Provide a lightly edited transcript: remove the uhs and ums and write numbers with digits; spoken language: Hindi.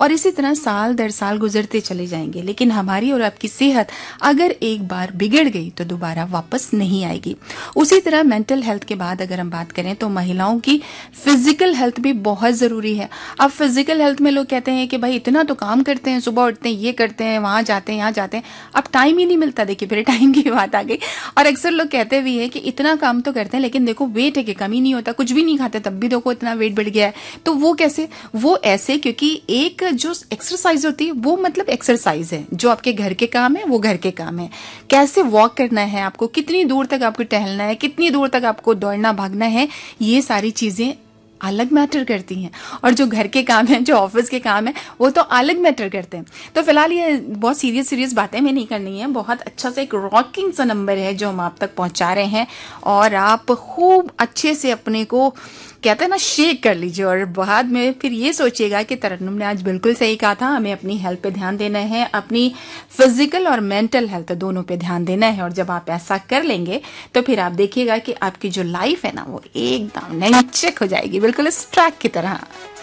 और इसी तरह साल दर साल गुजरते चले जाएंगे, लेकिन हमारी और आपकी सेहत अगर एक बार बिगड़ गई तो दोबारा वापस नहीं आएगी। उसी तरह मेंटल हेल्थ के बाद अगर हम बात करें तो महिलाओं की फिजिकल हेल्थ भी बहुत जरूरी है। अब फिजिकल हेल्थ में लोग कहते हैं कि भाई इतना तो काम करते हैं, सुबह उठते हैं, ये करते हैं, वहां जाते हैं, यहाँ जाते हैं, अब टाइम ही नहीं मिलता। देखिए फिर टाइम की बात आ गई। और अक्सर लोग कहते भी है कि इतना काम तो करते हैं लेकिन देखो वेट है कि कम ही नहीं होता, कुछ भी नहीं खाते तब भी देखो इतना वेट बढ़ गया है। तो वो कैसे? वो ऐसे क्योंकि एक जो एक्सरसाइज होती है वो मतलब एक्सरसाइज है, जो आपके घर के काम है वो घर के काम है। कैसे वॉक करना है आपको, कितनी दूर तक आपको टहलना है, कितनी दूर तक आपको दौड़ना भागना है, ये सारी चीजें अलग मैटर करती हैं। और जो घर के काम है, जो ऑफिस के काम है, वो तो अलग मैटर करते हैं। तो फिलहाल ये बहुत सीरियस बातें हमें नहीं करनी है। बहुत अच्छा सा एक रॉकिंग सा नंबर है जो हम आप तक पहुंचा रहे हैं, और आप खूब अच्छे से अपने को कहते हैं ना शेक कर लीजिए, और बाद में फिर ये सोचिएगा कि तरन्नुम ने आज बिल्कुल सही कहा था, हमें अपनी हेल्थ पे ध्यान देना है, अपनी फिजिकल और मेंटल हेल्थ दोनों पे ध्यान देना है। और जब आप ऐसा कर लेंगे तो फिर आप देखिएगा कि आपकी जो लाइफ है ना वो एकदम नई चेक हो जाएगी, बिल्कुल इस ट्रैक की तरह।